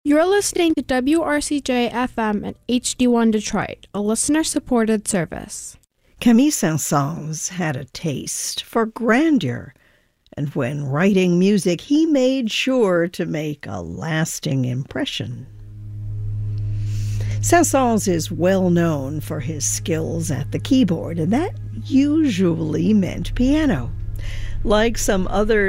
You're listening to WRCJ FM and HD1 Detroit, a listener-supported service. Camille Saint-Saëns had a taste for grandeur, and when writing music, he made sure to make a lasting impression. Saint-Saëns is well known for his skills at the keyboard, and that usually meant piano. Like some other